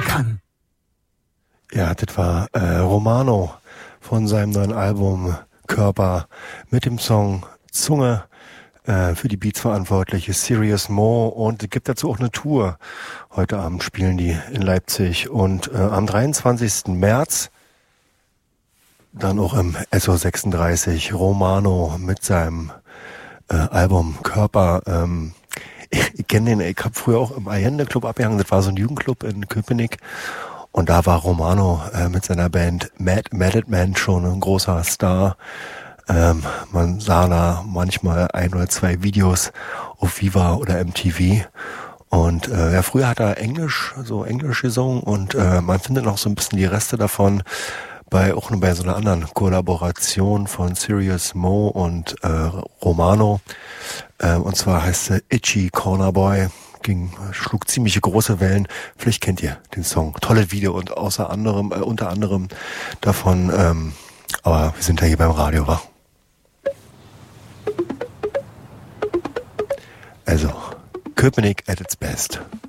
kann. Ja, das war Romano von seinem neuen Album Körper mit dem Song Zunge. Für die Beats verantwortlich ist Serious Mo und es gibt dazu auch eine Tour. Heute Abend spielen die in Leipzig und am 23. März dann auch im SO36 Romano mit seinem Album Körper. Ich kenne den, ich habe früher auch im Allende Club abgehangen, das war so ein Jugendclub in Köpenick. Und da war Romano mit seiner Band Mad Man schon ein großer Star. Man sah da manchmal 1 oder 2 Videos auf Viva oder MTV. Und ja, früher hat er Englisch gesungen und man findet noch so ein bisschen die Reste davon auch bei so einer anderen Kollaboration von Serious Mo und Romano. Und zwar heißt sie Itchy Corner Boy. Schlug ziemlich große Wellen. Vielleicht kennt ihr den Song. Tolles Video und unter anderem davon, aber wir sind ja hier beim Radio, wa? Also, Köpenick at its best.